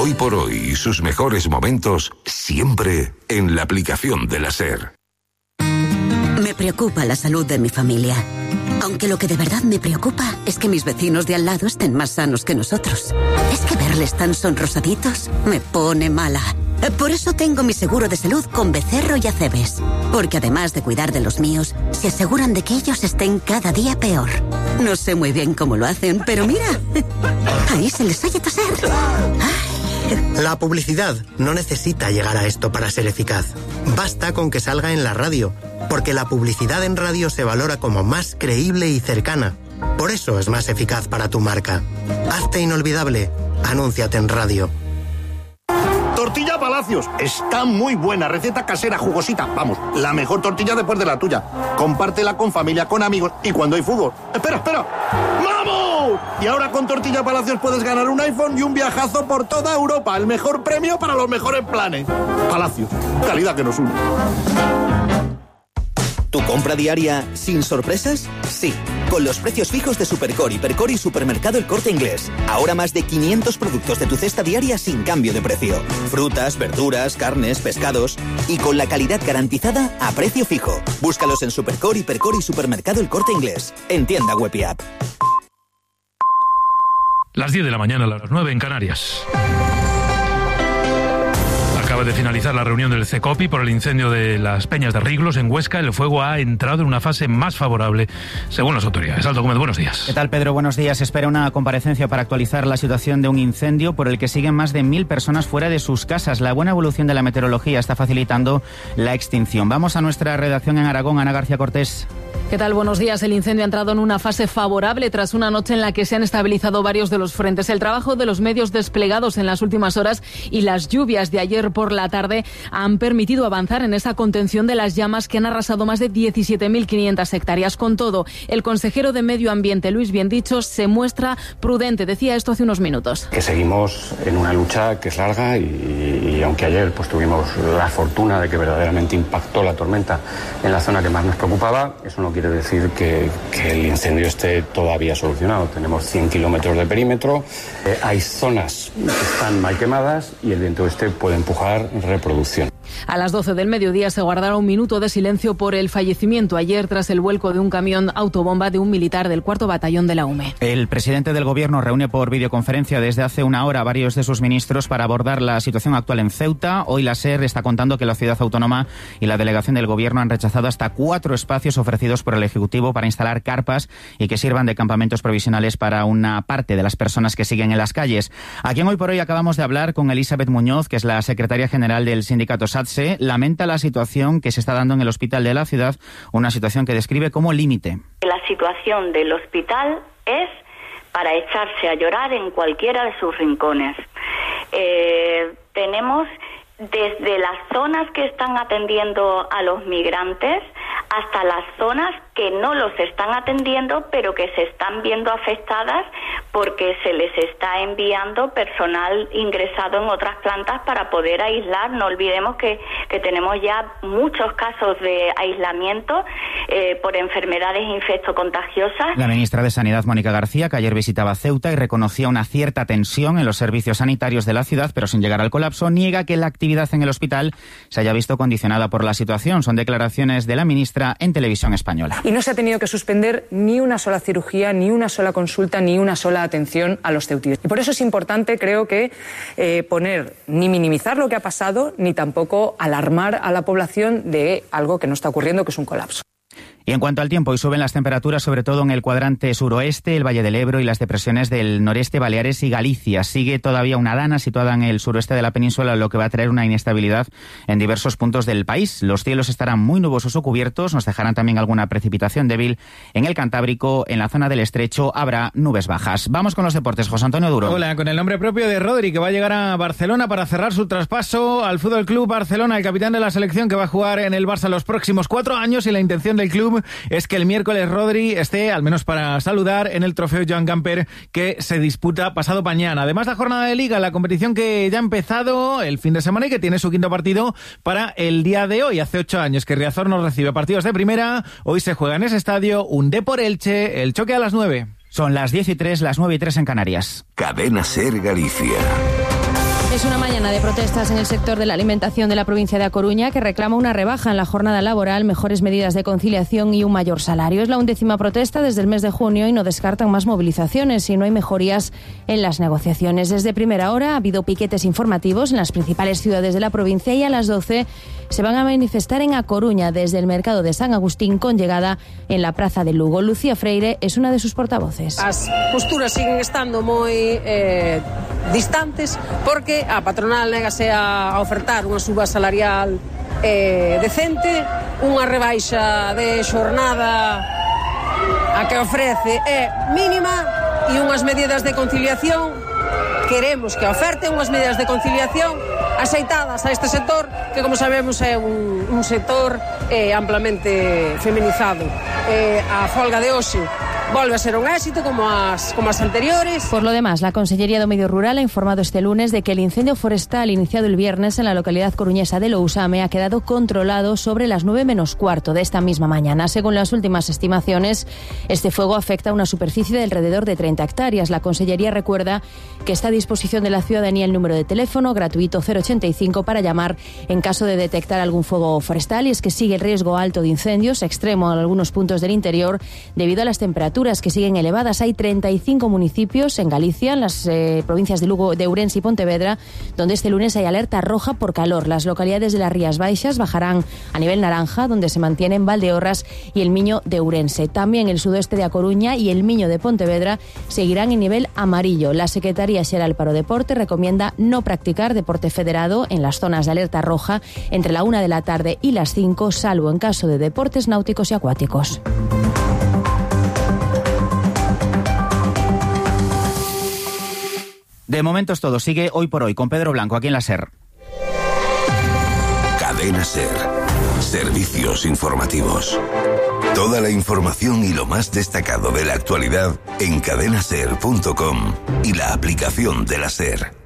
Hoy por hoy y sus mejores momentos siempre en la aplicación de la SER. Me preocupa la salud de mi familia. Aunque lo que de verdad me preocupa es que mis vecinos de al lado estén más sanos que nosotros. Es que verles tan sonrosaditos me pone mala. Por eso tengo mi seguro de salud con Becerro y Acebes. Porque además de cuidar de los míos, se aseguran de que ellos estén cada día peor. No sé muy bien cómo lo hacen, pero mira, ahí se les oye toser. Ay. La publicidad no necesita llegar a esto para ser eficaz. Basta con que salga en la radio, porque la publicidad en radio se valora como más creíble y cercana. Por eso es más eficaz para tu marca. Hazte inolvidable. Anúnciate en radio. Tortilla Palacios. Está muy buena. Receta casera, jugosita. Vamos, la mejor tortilla después de la tuya. Compártela con familia, con amigos y cuando hay fútbol. ¡Espera! ¡Vamos! Y ahora con Tortilla Palacios puedes ganar un iPhone y un viajazo por toda Europa. El mejor premio para los mejores planes. Palacios. Calidad que nos une. ¿Tu compra diaria sin sorpresas? Sí, con los precios fijos de Supercore, Hipercore y Supermercado El Corte Inglés. Ahora más de 500 productos de tu cesta diaria sin cambio de precio. Frutas, verduras, carnes, pescados y con la calidad garantizada a precio fijo. Búscalos en Supercore, Hipercore y Supermercado El Corte Inglés. En tienda web y app. Las 10 de la mañana, las 9 en Canarias. Acaba de finalizar la reunión del CECOPI por el incendio de las Peñas de Riglos en Huesca. El fuego ha entrado en una fase más favorable, según las autoridades. Aldo Gómez, buenos días. ¿Qué tal, Pedro? Buenos días. Espera una comparecencia para actualizar la situación de un incendio por el que siguen más de 1.000 personas fuera de sus casas. La buena evolución de la meteorología está facilitando la extinción. Vamos a nuestra redacción en Aragón. Ana García Cortés. ¿Qué tal? Buenos días. El incendio ha entrado en una fase favorable tras una noche en la que se han estabilizado varios de los frentes. El trabajo de los medios desplegados en las últimas horas y las lluvias de ayer por la tarde han permitido avanzar en esa contención de las llamas que han arrasado más de 17.500 hectáreas. Con todo, el consejero de Medio Ambiente, Luis Biendicho, se muestra prudente. Decía esto hace unos minutos. Que seguimos en una lucha que es larga y aunque ayer pues tuvimos la fortuna de que verdaderamente impactó la tormenta en la zona que más nos preocupaba, eso no quiere decir que el incendio esté todavía solucionado. Tenemos 100 kilómetros de perímetro, hay zonas que están mal quemadas y el viento este puede empujar reproducción. A las 12 del mediodía se guardará un minuto de silencio por el fallecimiento ayer tras el vuelco de un camión autobomba de un militar del 4º Batallón de la UME. El presidente del Gobierno reúne por videoconferencia desde hace una hora a varios de sus ministros para abordar la situación actual en Ceuta. Hoy la SER está contando que la ciudad autónoma y la delegación del Gobierno han rechazado hasta 4 espacios ofrecidos por el Ejecutivo para instalar carpas y que sirvan de campamentos provisionales para una parte de las personas que siguen en las calles. A quien hoy por hoy acabamos de hablar con Elizabeth Muñoz, que es la secretaria general del sindicato SATSE, lamenta la situación que se está dando en el hospital de la ciudad, una situación que describe como límite. La situación del hospital es para echarse a llorar en cualquiera de sus rincones. Tenemos desde las zonas que están atendiendo a los migrantes hasta las zonas que no los están atendiendo, pero que se están viendo afectadas porque se les está enviando personal ingresado en otras plantas para poder aislar. No olvidemos que tenemos ya muchos casos de aislamiento por enfermedades infectocontagiosas. La ministra de Sanidad, Mónica García, que ayer visitaba Ceuta y reconocía una cierta tensión en los servicios sanitarios de la ciudad, pero sin llegar al colapso, niega que la actividad en el hospital se haya visto condicionada por la situación. Son declaraciones de la ministra en Televisión Española. Y no se ha tenido que suspender ni una sola cirugía, ni una sola consulta, ni una sola atención a los ceutines. Y por eso es importante, creo que, ni minimizar lo que ha pasado, ni tampoco alarmar a la población de algo que no está ocurriendo, que es un colapso. Y en cuanto al tiempo, hoy suben las temperaturas, sobre todo en el cuadrante suroeste, el Valle del Ebro y las depresiones del noreste, Baleares y Galicia. Sigue todavía una dana situada en el suroeste de la península, lo que va a traer una inestabilidad en diversos puntos del país. Los cielos estarán muy nubosos o cubiertos, nos dejarán también alguna precipitación débil. En el Cantábrico, en la zona del Estrecho, habrá nubes bajas. Vamos con los deportes. José Antonio Duro. Hola, con el nombre propio de Rodri, que va a llegar a Barcelona para cerrar su traspaso al Fútbol Club Barcelona, el capitán de la selección que va a jugar en el Barça los próximos 4 años, y la intención del club es que el miércoles Rodri esté, al menos para saludar, en el trofeo Joan Gamper que se disputa pasado mañana. Además, la jornada de Liga, la competición que ya ha empezado el fin de semana y que tiene su 5º partido para el día de hoy. Hace 8 años que Riazor no recibe partidos de primera. Hoy se juega en ese estadio un Depor Elche, el choque a las 9. Son las 10:03, las 9:03 en Canarias. Cadena SER Galicia. Es una mañana de protestas en el sector de la alimentación de la provincia de A Coruña, que reclama una rebaja en la jornada laboral, mejores medidas de conciliación y un mayor salario. Es la 11ª protesta desde el mes de junio y no descartan más movilizaciones si no hay mejorías en las negociaciones. Desde primera hora ha habido piquetes informativos en las principales ciudades de la provincia y a las 12 se van a manifestar en A Coruña desde el mercado de San Agustín con llegada en la plaza de Lugo. Lucía Freire es una de sus portavoces. As posturas siguen estando moi distantes porque a patronal negase a ofertar unha suba salarial decente, unha rebaixa de xornada a que ofrece é mínima e unhas medidas de conciliación. Queremos que oferte unhas medidas de conciliación aceitadas a este sector que, como sabemos, é un sector amplamente feminizado. A folga de hoxe volve a ser un éxito como as anteriores. Por lo demás, la Consellería do Medio Rural ha informado este lunes de que el incendio forestal iniciado el viernes en la localidad coruñesa de Lousame ha quedado controlado sobre las 9 menos cuarto de esta misma mañana. Según las últimas estimaciones, este fuego afecta a una superficie de alrededor de 30 hectáreas. La Consellería recuerda que está a disposición de la ciudadanía el número de teléfono gratuito 085 para llamar en caso de detectar algún fuego forestal, y es que sigue el riesgo alto de incendios extremo en algunos puntos del interior debido a las temperaturas que siguen elevadas. Hay 35 municipios en Galicia, en las provincias de Lugo, de Ourense y Pontevedra, donde este lunes hay alerta roja por calor. Las localidades de las Rías Baixas bajarán a nivel naranja, donde se mantienen Valdeorras y el Miño de Ourense. También el sudoeste de A Coruña y el Miño de Pontevedra seguirán en nivel amarillo. La Secretaría Xeral para o Deporte recomienda no practicar deporte federado en las zonas de alerta roja entre la 1 de la tarde y las 5, salvo en caso de deportes náuticos y acuáticos. De momento es todo. Sigue Hoy por Hoy con Pedro Blanco aquí en la SER. Cadena SER. Servicios informativos. Toda la información y lo más destacado de la actualidad en cadenaser.com y la aplicación de la SER.